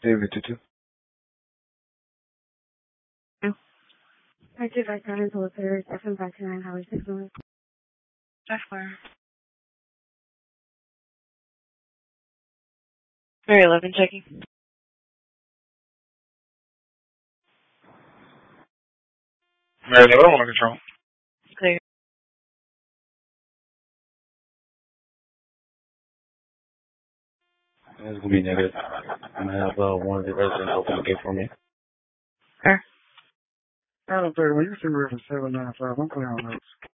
David, did you? I did back down into the third, FM back to 9 hours, 6 minutes. That's where. Very 11 checking. Mary 11 on control. Clear. It's gonna be negative. I'm gonna have one of the residents open the gate for me. Sure. Adam 30, when you see reference 795, I'm playing on notes.